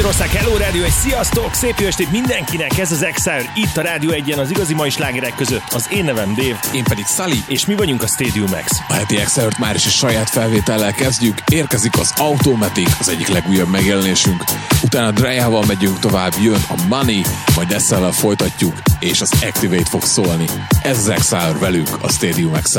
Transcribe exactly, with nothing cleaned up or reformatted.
Magyarország, Hello Rádió, egy sziasztok! Szép jó estét mindenkinek, ez az Exile, itt a Rádió egyen az igazi mai slágerek között. Az én nevem Dave. Én pedig Sully. És mi vagyunk a Stadium X. A heti Exile-t már is a saját felvétellel kezdjük. Érkezik az Automatic, az egyik legújabb megjelenésünk. Utána Drejával megyünk tovább, jön a Money, majd Essel-lel folytatjuk, és az Activate fog szólni. Ez az Exile velük a Stadium X.